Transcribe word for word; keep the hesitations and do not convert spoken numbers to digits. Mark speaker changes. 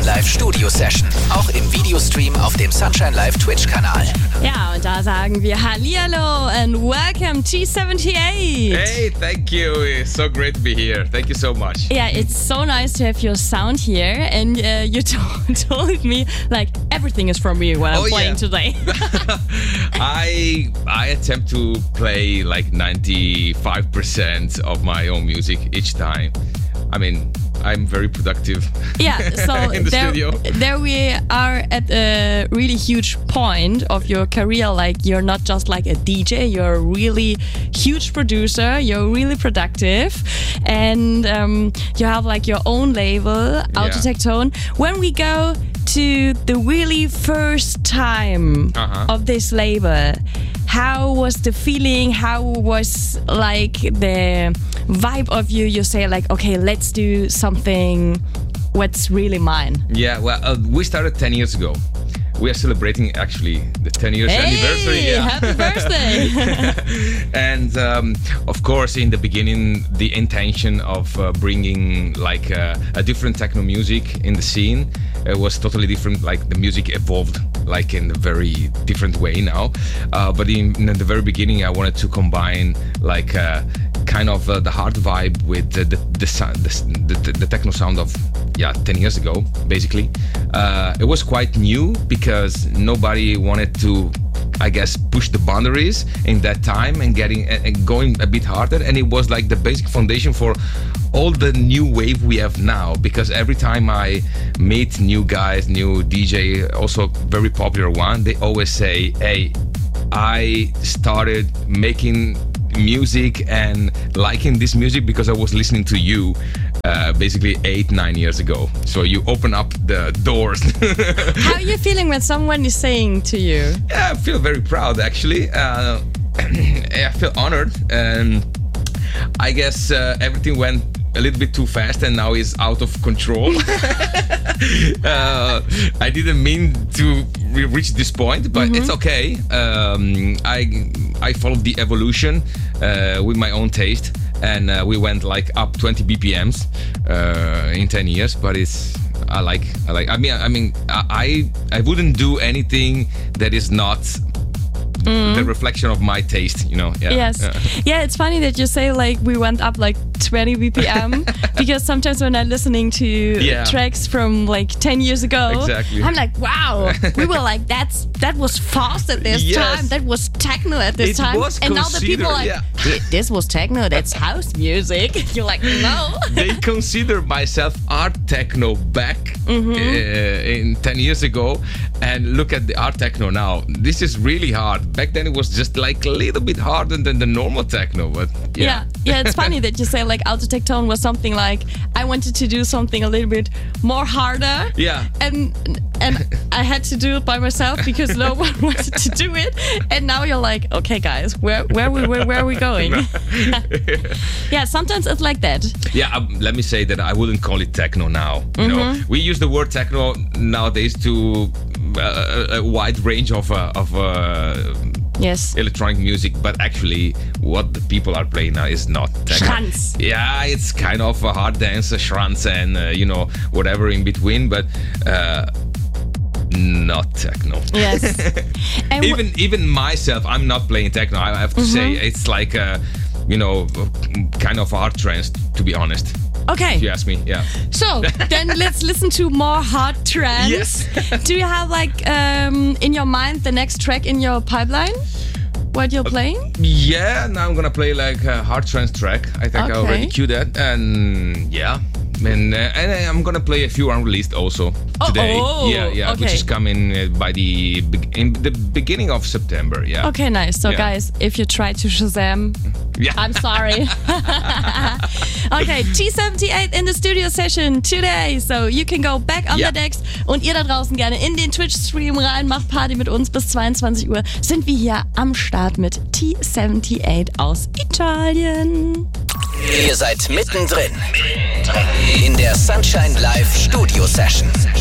Speaker 1: Sunshine Live Studio Session. Auch im Videostream auf dem Sunshine Live Twitch-Kanal.
Speaker 2: Ja, und da sagen wir Hallihallo and welcome T seventy-eight.
Speaker 3: Hey, thank you. It's so great to be here. Thank you so much.
Speaker 2: Yeah, it's so nice to have your sound here. And uh, you told, told me, like, everything is from you when I'm
Speaker 3: oh,
Speaker 2: playing
Speaker 3: yeah.
Speaker 2: today.
Speaker 3: I I attempt to play like ninety-five percent of my own music each time. I mean, I'm very productive.
Speaker 2: Yeah, so
Speaker 3: in the
Speaker 2: there,
Speaker 3: studio.
Speaker 2: there we are at a really huge point of your career. Like, you're not just like a D J, you're a really huge producer, you're really productive, and um, you have like your own label, Autotechton. When we go to the really first time
Speaker 3: Uh-huh.
Speaker 2: of this label, how was the feeling? How was like the vibe of you? You say like, okay, let's do something what's really mine.
Speaker 3: Yeah, well, uh, we started ten years ago. We are celebrating actually the ten years
Speaker 2: Hey,
Speaker 3: anniversary. Yeah.
Speaker 2: happy birthday!
Speaker 3: And um, of course, in the beginning, the intention of uh, bringing like uh, a different techno music in the scene uh, was totally different. Like the music evolved like in a very different way now. Uh, but in, in the very beginning, I wanted to combine like uh, kind of uh, the hard vibe with the the, the, sound, the, the, the techno sound of yeah ten years ago, basically. Uh, it was quite new because nobody wanted to, I guess, push the boundaries in that time and getting and going a bit harder. And it was like the basic foundation for all the new wave we have now. Because every time I meet new guys, new D J, also very popular one, they always say, "Hey, I started making music and liking this music because I was listening to you uh, basically eight, nine years ago." So you open up the doors.
Speaker 2: How are you feeling when someone is saying to you?
Speaker 3: Yeah, I feel very proud actually. Uh, I feel honored, and I guess uh, everything went a little bit too fast and now is out of control. uh, I didn't mean to re- reach this point, but mm-hmm. it's okay. Um, I I followed the evolution uh, with my own taste, and uh, we went like up twenty B P Ms uh, in ten years. But it's I like I like. I mean I mean I I wouldn't do anything that is not Mm. the reflection of my taste, you know. Yeah.
Speaker 2: Yes.
Speaker 3: Yeah.
Speaker 2: Yeah, it's funny that you say like we went up like twenty B P M because sometimes when I'm listening to
Speaker 3: Yeah.
Speaker 2: tracks from like ten years ago,
Speaker 3: Exactly.
Speaker 2: I'm like, wow, we were like, that's that was fast at this
Speaker 3: Yes.
Speaker 2: time, that was techno at this
Speaker 3: It
Speaker 2: time,
Speaker 3: was
Speaker 2: and now the people are like,
Speaker 3: considered,
Speaker 2: "Th- this was techno, that's house music." You're like, no.
Speaker 3: They consider myself art techno back
Speaker 2: Mm-hmm.
Speaker 3: uh, in ten years ago, and look at the art techno now. This is really hard. Back then it was just like a little bit harder than the normal techno, but yeah.
Speaker 2: Yeah, yeah, it's funny that you say like Autotechton was something like I wanted to do something a little bit more harder.
Speaker 3: Yeah.
Speaker 2: And and I had to do it by myself because no one wanted to do it. And now you're like, okay, guys, where where we where, where are we going? Yeah, sometimes it's like that.
Speaker 3: Yeah, um, let me say that I wouldn't call it techno now. You know, we use the word techno nowadays to uh, a wide range of uh, of uh,
Speaker 2: Yes.
Speaker 3: electronic music, but actually, what the people are playing now is not techno.
Speaker 2: Schranz.
Speaker 3: Yeah, it's kind of a hard dance, a schranz, and uh, you know whatever in between, but uh, not techno.
Speaker 2: Yes. And w-
Speaker 3: even even myself, I'm not playing techno. I have to say, it's like a, you know, kind of hard trance, to be honest.
Speaker 2: okay.
Speaker 3: If you ask me, yeah.
Speaker 2: So then let's listen to more hard trance.
Speaker 3: Yes.
Speaker 2: Do you have like um, in your mind the next track in your pipeline? What you're playing?
Speaker 3: Yeah, now I'm gonna play like a hard trance track. I think I
Speaker 2: Okay.
Speaker 3: already queued that, and yeah. And, uh, and I'm gonna play a few unreleased also
Speaker 2: Oh,
Speaker 3: today.
Speaker 2: oh,
Speaker 3: yeah, yeah, which
Speaker 2: okay.
Speaker 3: is coming uh, by the be- in the beginning of September. Yeah.
Speaker 2: Okay, nice. So
Speaker 3: Yeah.
Speaker 2: guys, if you try to Shazam,
Speaker 3: Yeah.
Speaker 2: I'm sorry. Okay, T seventy-eight in the studio session today. So you can go back on
Speaker 3: Ja.
Speaker 2: the decks. Und ihr da draußen gerne in den Twitch-Stream rein. Macht Party mit uns bis zweiundzwanzig Uhr. Sind wir hier am Start mit T seventy-eight aus Italien.
Speaker 1: Ihr seid mittendrin in der Sunshine Live Studio Session.